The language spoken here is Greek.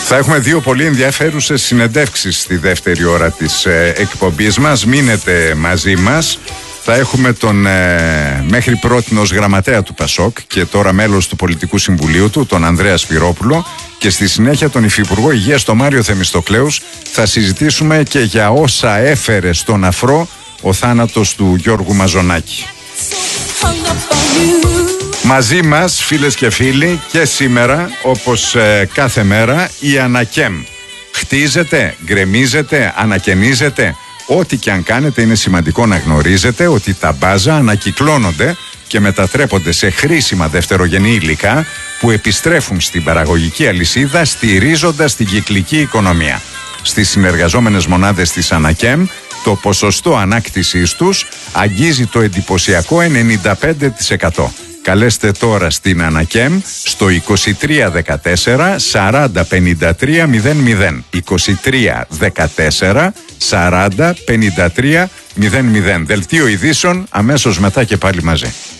Θα έχουμε δύο πολύ ενδιαφέρουσες συνεντεύξεις στη δεύτερη ώρα της εκπομπής μας. Μείνετε μαζί μας. Θα έχουμε τον μέχρι πρότινος γραμματέα του ΠΑΣΟΚ και τώρα μέλος του Πολιτικού Συμβουλίου του, τον Ανδρέα Σπυρόπουλο, και στη συνέχεια τον Υφυπουργό Υγείας, τον Μάριο Θεμιστοκλέους. Θα συζητήσουμε και για όσα έφερε στον αφρό ο θάνατος του Γιώργου Μαζονάκη. Μαζί μας, φίλες και φίλοι, και σήμερα, όπως κάθε μέρα, η Ανακέμ. Χτίζεται, γκρεμίζεται, ανακαινίζεται. Ό,τι και αν κάνετε, είναι σημαντικό να γνωρίζετε ότι τα μπάζα ανακυκλώνονται και μετατρέπονται σε χρήσιμα δευτερογενή υλικά που επιστρέφουν στην παραγωγική αλυσίδα, στηρίζοντας την κυκλική οικονομία. Στις συνεργαζόμενες μονάδες της Ανακέμ, το ποσοστό ανάκτησής τους αγγίζει το εντυπωσιακό 95%. Καλέστε τώρα στην Ανακέμ στο 2314 40 53 00. 2314 40 53 00. Δελτίο ειδήσεων αμέσως μετά και πάλι μαζί.